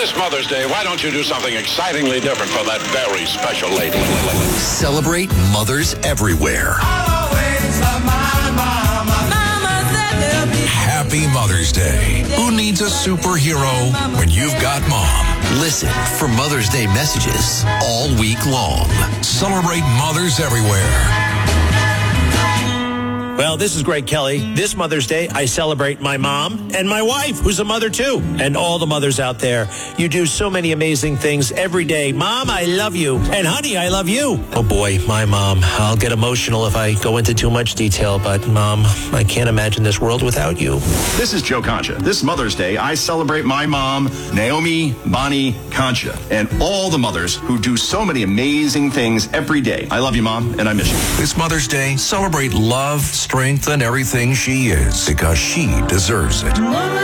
This Mother's Day, why don't you do something excitingly different for that very special lady? Celebrate mothers everywhere. Happy Mother's Day. Who needs a superhero when you've got mom? Listen for Mother's Day messages all week long. Celebrate mothers everywhere. Well, this is Greg Kelly. This Mother's Day, I celebrate my mom and my wife, who's a mother too, and all the mothers out there. You do so many amazing things every day. Mom, I love you. And honey, I love you. Oh boy, my mom. I'll get emotional if I go into too much detail, but Mom, I can't imagine this world without you. This is Joe Concha. This Mother's Day, I celebrate my mom, Naomi Bonnie Concha, and all the mothers who do so many amazing things every day. I love you, Mom, and I miss you. This Mother's Day, celebrate love, strength, and everything she is, because she deserves it.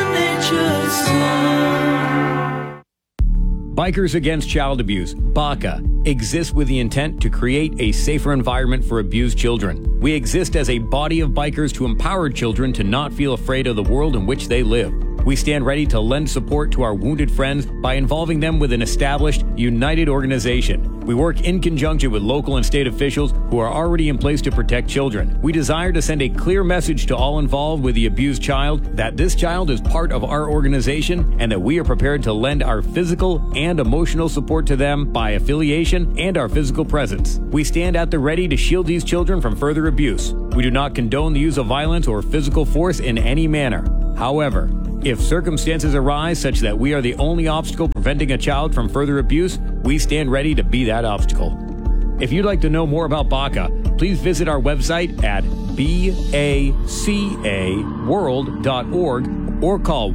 Bikers Against Child Abuse, BACA, exists with the intent to create a safer environment for abused children. We exist as a body of bikers to empower children to not feel afraid of the world in which they live. We stand ready to lend support to our wounded friends by involving them with an established, united organization. We work in conjunction with local and state officials who are already in place to protect children. We desire to send a clear message to all involved with the abused child that this child is part of our organization and that we are prepared to lend our physical and emotional support to them by affiliation and our physical presence. We stand at the ready to shield these children from further abuse. We do not condone the use of violence or physical force in any manner. However, if circumstances arise such that we are the only obstacle preventing a child from further abuse, we stand ready to be that obstacle. If you'd like to know more about BACA, please visit our website at bacaworld.org or call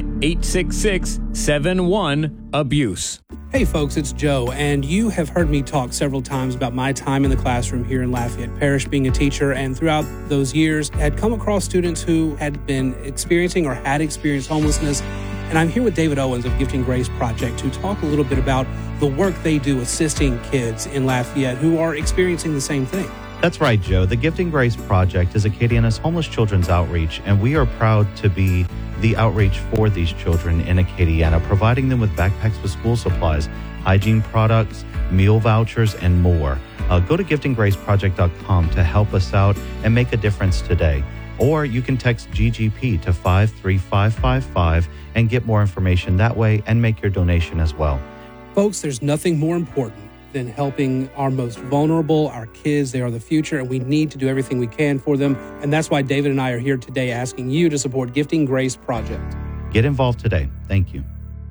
1-866-71-ABUSE. Hey folks, it's Joe, and you have heard me talk several times about my time in the classroom here in Lafayette Parish being a teacher, and throughout those years had come across students who had been experiencing or had experienced homelessness. And I'm here with David Owens of Gifting Grace Project to talk a little bit about the work they do assisting kids in Lafayette who are experiencing the same thing. That's right, Joe. The Gifting Grace Project is Acadiana's homeless children's outreach, and we are proud to be the outreach for these children in Acadiana, providing them with backpacks with school supplies, hygiene products, meal vouchers, and more. Go to giftinggraceproject.com to help us out and make a difference today. Or you can text GGP to 53555 and get more information that way and make your donation as well. Folks, there's nothing more important than helping our most vulnerable, our kids. They are the future, and we need to do everything we can for them. And that's why David and I are here today asking you to support Gifting Grace Project. Get involved today. Thank you.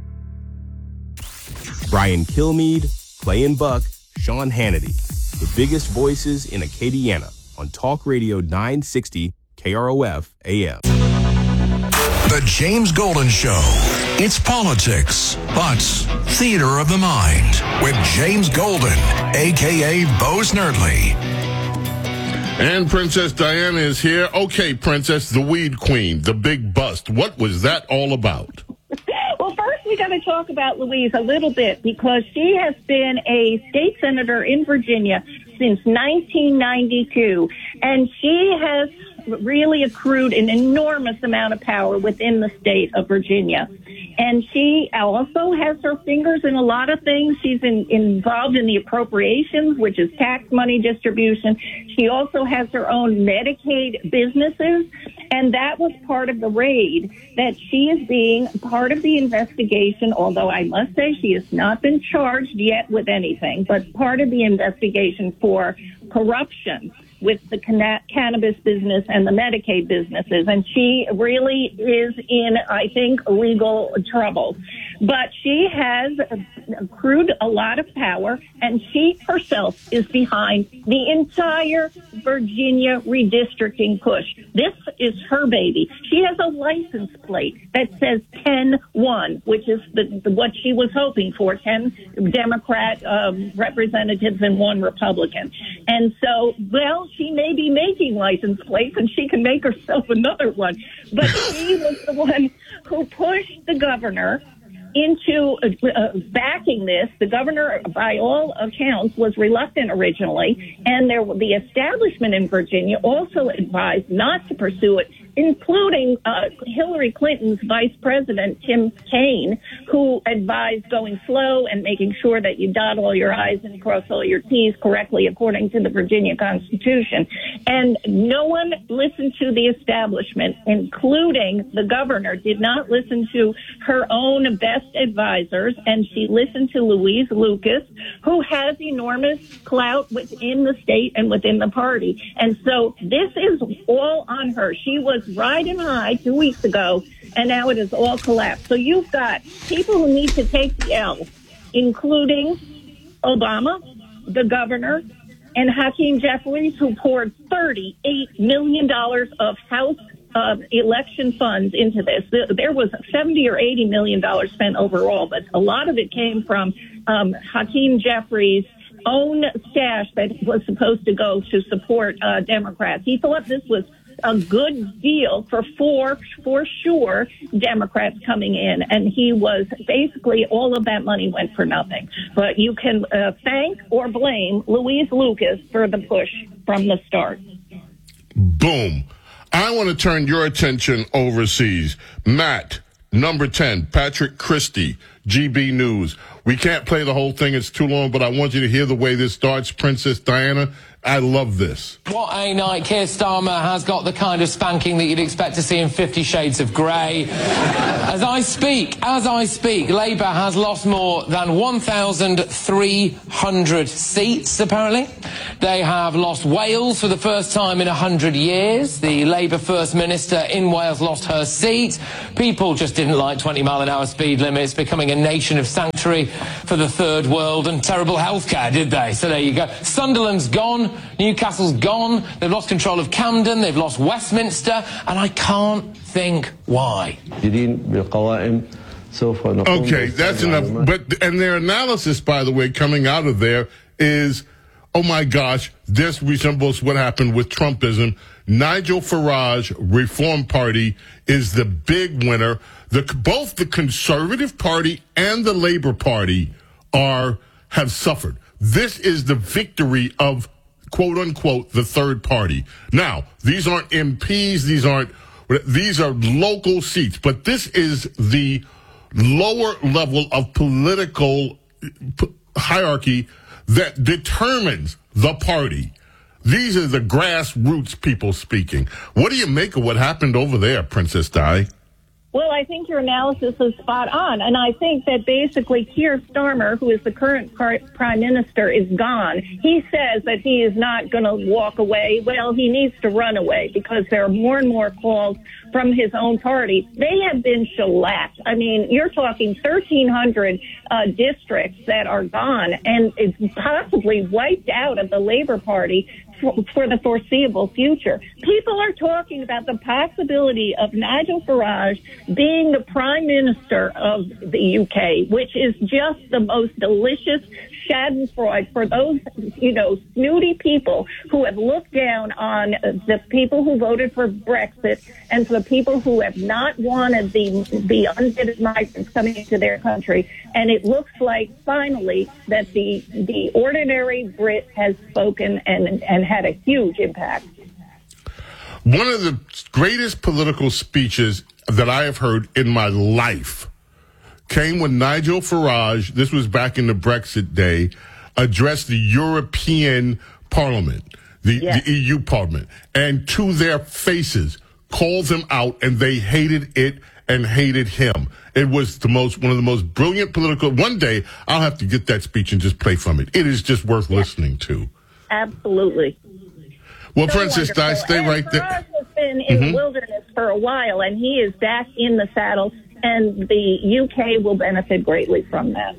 Brian Kilmeade, Clay and Buck, Sean Hannity, the biggest voices in Acadiana on Talk Radio 960 KROF AM. The James Golden Show. It's politics, but theater of the mind with James Golden, a.k.a. Bo Snerdley. And Princess Diana is here. Okay, Princess, the weed queen, the big bust. What was that all about? Well, first we got to talk about Louise a little bit because she has been a state senator in Virginia since 1992, and she has really accrued an enormous amount of power within the state of Virginia. And she also has her fingers in a lot of things. She's involved in the appropriations, which is tax money distribution. She also has her own Medicaid businesses. And that was part of the raid that she is being part of the investigation, although I must say she has not been charged yet with anything, but part of the investigation for corruption with the cannabis business and the Medicaid businesses. And she really is in, I think, legal trouble. But she has accrued a lot of power, and she herself is behind the entire Virginia redistricting push. This is her baby. She has a license plate that says 10-1, which is what she was hoping for, 10 Democrat representatives and 1 Republican. And so, well, she may be making license plates, and she can make herself another one. But she was the one who pushed the governor into backing this. The governor, by all accounts, was reluctant originally, and the establishment in Virginia also advised not to pursue it including Hillary Clinton's vice president, Tim Kaine, who advised going slow and making sure that you dot all your I's and cross all your T's correctly according to the Virginia Constitution. And no one listened to the establishment, including the governor, did not listen to her own best advisors, and she listened to Louise Lucas, who has enormous clout within the state and within the party. And so this is all on her. She was riding high 2 weeks ago, and now it has all collapsed. So you've got people who need to take the L, including Obama, the governor, and Hakeem Jeffries, who poured $38 million of House election funds into this. There was $70 or $80 million spent overall, but a lot of it came from Hakeem Jeffries' own stash that was supposed to go to support Democrats. He thought this was a good deal for sure Democrats coming in, and he was basically, all of that money went for nothing. But you can thank or blame Louise Lucas for the push from the start. Boom. I want to turn your attention overseas. Matt, number 10, Patrick Christie, GB News. We can't play the whole thing. It's too long, but I want you to hear the way this starts. Princess Diana, I love this. What a night. Keir Starmer has got the kind of spanking that you'd expect to see in 50 Shades of Grey. As I speak, Labour has lost more than 1,300 seats, apparently. They have lost Wales for the first time in 100 years. The Labour First Minister in Wales lost her seat. People just didn't like 20-mile-an-hour speed limits, becoming a nation of sanctuary for the third world and terrible healthcare, did they? So there you go. Sunderland's gone. Newcastle's gone. They've lost control of Camden. They've lost Westminster. And I can't think why. Okay, that's enough. And their analysis, by the way, coming out of there is, oh my gosh, this resembles what happened with Trumpism. Nigel Farage, Reform Party, is the big winner. Both the Conservative Party and the Labour Party have suffered. This is the victory of, quote unquote, the third party. Now, these aren't MPs, these are local seats, but this is the lower level of political hierarchy that determines the party. These are the grassroots people speaking. What do you make of what happened over there, Princess Di? Well, I think your analysis is spot on. And I think that basically Keir Starmer, who is the current prime minister, is gone. He says that he is not going to walk away. Well, he needs to run away because there are more and more calls from his own party. They have been shellacked. I mean, you're talking 1,300 districts that are gone, and it's possibly wiped out of the Labor Party for the foreseeable future. People are talking about the possibility of Nigel Farage being the prime minister of the UK, which is just the most delicious schadenfreude for those, snooty people who have looked down on the people who voted for Brexit and for the people who have not wanted the unvetted migrants coming into their country. And it looks like finally that the ordinary Brit has spoken and had a huge impact. One of the greatest political speeches that I have heard in my life came when Nigel Farage, this was back in the Brexit day, addressed the European Parliament, the EU Parliament, and to their faces called them out, and they hated it and hated him. It was one of the most brilliant political. One day I'll have to get that speech and just play from it. It is just worth listening to. Absolutely. Well, so Princess Di, stay right there. Farage has been in the wilderness for a while, and he is back in the saddle, and the UK will benefit greatly from that.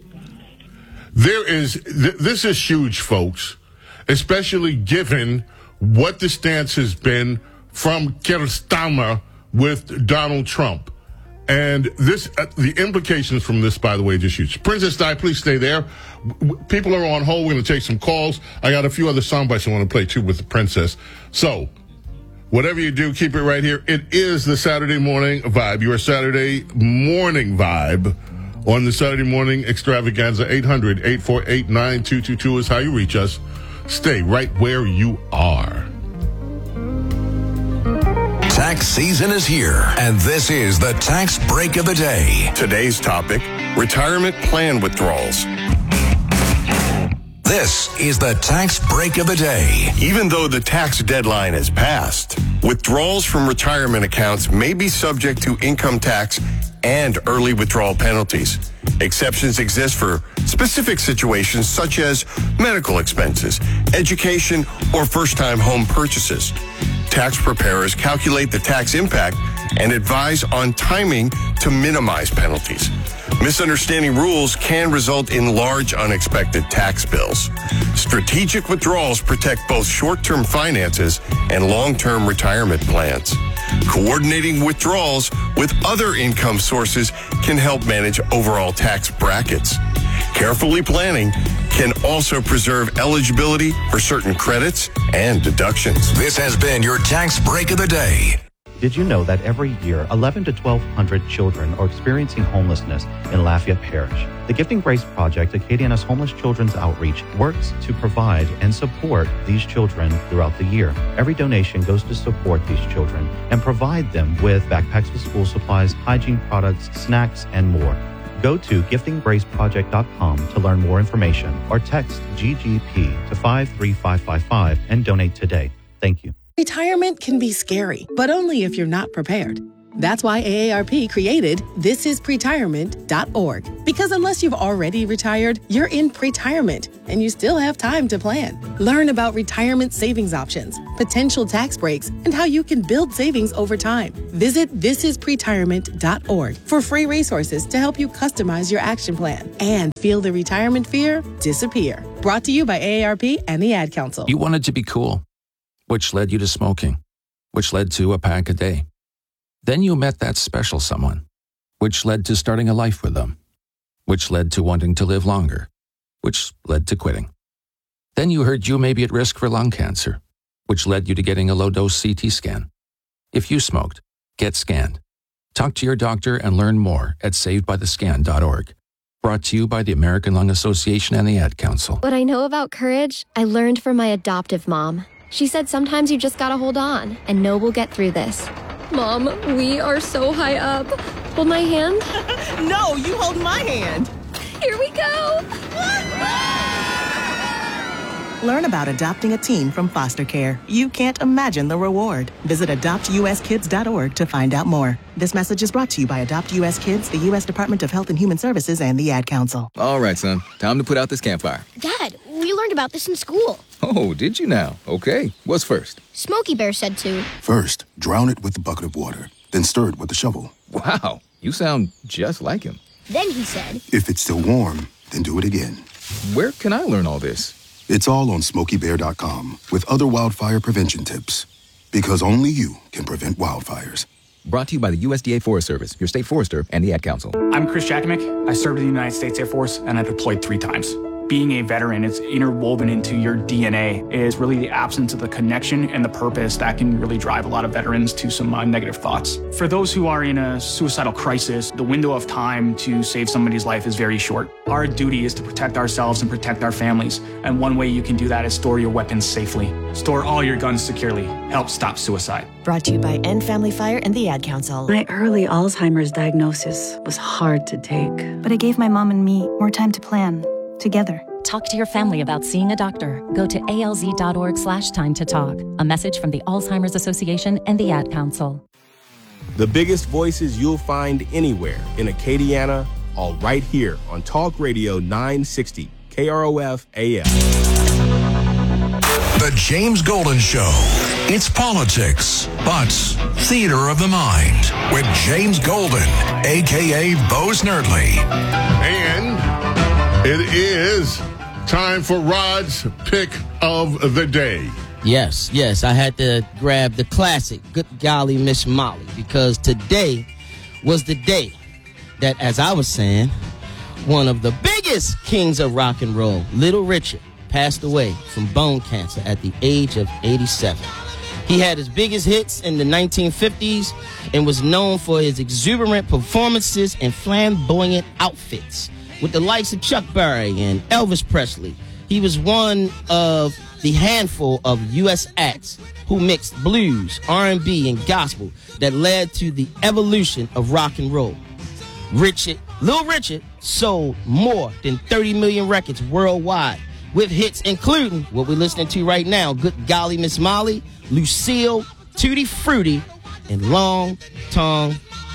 This is huge, folks, especially given what the stance has been from Keir Starmer with Donald Trump. And the implications from this, by the way, just huge. Princess Di, please stay there. People are on hold. We're going to take some calls. I got a few other sound bites I want to play, too, with the princess. So, whatever you do, keep it right here. It is the Saturday Morning Vibe, your Saturday morning vibe on the Saturday Morning Extravaganza. 800-848-9222 is how you reach us. Stay right where you are. Tax season is here, and this is the Tax Break of the Day. Today's topic, retirement plan withdrawals. This is the Tax Break of the Day. Even though the tax deadline has passed, withdrawals from retirement accounts may be subject to income tax and early withdrawal penalties. Exceptions exist for specific situations such as medical expenses, education, or first-time home purchases. Tax preparers calculate the tax impact and advise on timing to minimize penalties. Misunderstanding rules can result in large unexpected tax bills. Strategic withdrawals protect both short-term finances and long-term retirement plans. Coordinating withdrawals with other income sources can help manage overall tax brackets. Carefully planning can also preserve eligibility for certain credits and deductions. This has been your Tax Break of the Day. Did you know that every year 1,100 to 1,200 children are experiencing homelessness in Lafayette Parish? The Gifting Grace Project, Acadiana's homeless children's outreach, works to provide and support these children throughout the year. Every donation goes to support these children and provide them with backpacks with school supplies, hygiene products, snacks, and more. Go to giftinggraceproject.com to learn more information or text GGP to 53555 and donate today. Thank you. Retirement can be scary, but only if you're not prepared. That's why AARP created thisispretirement.org. Because unless you've already retired, you're in pretirement and you still have time to plan. Learn about retirement savings options, potential tax breaks, and how you can build savings over time. Visit thisispretirement.org for free resources to help you customize your action plan and feel the retirement fear disappear. Brought to you by AARP and the Ad Council. You wanted to be cool, which led you to smoking, which led to a pack a day. Then you met that special someone, which led to starting a life with them, which led to wanting to live longer, which led to quitting. Then you heard you may be at risk for lung cancer, which led you to getting a low-dose CT scan. If you smoked, get scanned. Talk to your doctor and learn more at savedbythescan.org. Brought to you by the American Lung Association and the Ad Council. What I know about courage, I learned from my adoptive mom. She said sometimes you just gotta hold on and know we'll get through this. Mom, we are so high up. Hold my hand. No, you hold my hand. Here we go. Learn about adopting a teen from foster care. You can't imagine the reward. Visit adoptuskids.org to find out more. This message is brought to you by Adopt U.S. Kids, the U.S. Department of Health and Human Services, and the Ad Council. All right, son. Time to put out this campfire. Dad, we learned about this in school. Oh, did you now? Okay. What's first? Smokey Bear said to. First, drown it with a bucket of water, then stir it with a shovel. Wow, you sound just like him. Then he said. If it's still warm, then do it again. Where can I learn all this? It's all on SmokeyBear.com with other wildfire prevention tips. Because only you can prevent wildfires. Brought to you by the USDA Forest Service, your state forester, and the Ad Council. I'm Chris Jakimick. I served in the United States Air Force, and I deployed 3 times. Being a veteran, it's interwoven into your DNA. It is really the absence of the connection and the purpose that can really drive a lot of veterans to some negative thoughts. For those who are in a suicidal crisis, the window of time to save somebody's life is very short. Our duty is to protect ourselves and protect our families. And one way you can do that is store your weapons safely. Store all your guns securely. Help stop suicide. Brought to you by End Family Fire and the Ad Council. My early Alzheimer's diagnosis was hard to take. But it gave my mom and me more time to plan. Together. Talk to your family about seeing a doctor. Go to alz.org/time to talk. A message from the Alzheimer's Association and the Ad Council. The biggest voices you'll find anywhere in Acadiana, all right here on Talk Radio 960 KROF AM. The James Golden Show. It's politics, but theater of the mind with James Golden, a.k.a. Bo Snerdley. And it is time for Rod's pick of the day. Yes, I had to grab the classic Good Golly Miss Molly because today was the day that, as I was saying, one of the biggest kings of rock and roll, Little Richard, passed away from bone cancer at the age of 87. He had his biggest hits in the 1950s and was known for his exuberant performances and flamboyant outfits with the likes of Chuck Berry and Elvis Presley. He was one of the handful of U.S. acts who mixed blues, R&B, and gospel that led to the evolution of rock and roll. Little Richard sold more than 30 million records worldwide, with hits including what we're listening to right now, Good Golly Miss Molly, Lucille, Tutti Frutti, and Long Tall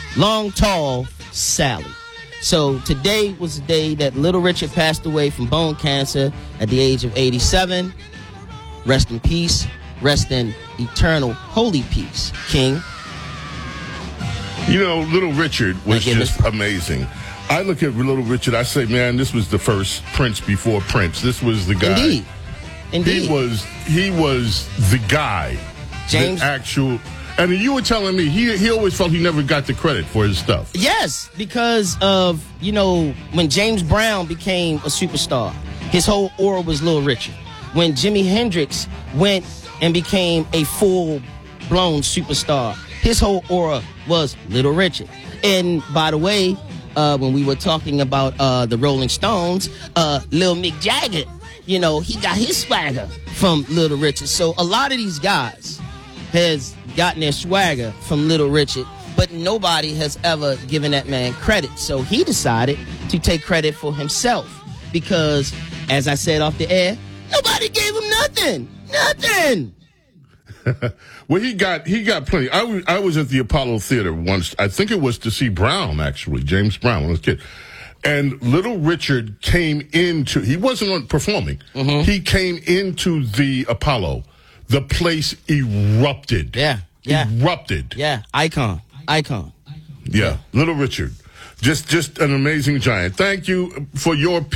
Sally. So today was the day that Little Richard passed away from bone cancer at the age of 87. Rest in peace. Rest in eternal holy peace, King. You know, Little Richard was just amazing. I look at Little Richard, I say, man, this was the first Prince before Prince. This was the guy. Indeed. He was the guy. James. And you were telling me he always felt he never got the credit for his stuff. Yes, because of, when James Brown became a superstar, his whole aura was Little Richard. When Jimi Hendrix went and became a full-blown superstar, his whole aura was Little Richard. And by the way, when we were talking about the Rolling Stones, Lil Mick Jagger, he got his swagger from Little Richard. So a lot of these guys has gotten their swagger from Little Richard, but nobody has ever given that man credit. So he decided to take credit for himself because, as I said off the air, nobody gave him nothing. Well, he got plenty. I was at the Apollo Theater once. I think it was to see Brown, actually, James Brown, when I was a kid. And Little Richard came into, he wasn't performing. Mm-hmm. He came into the Apollo. The place erupted. Yeah. Erupted. Yeah. Icon. Yeah. Little Richard. Just an amazing giant. Thank you for your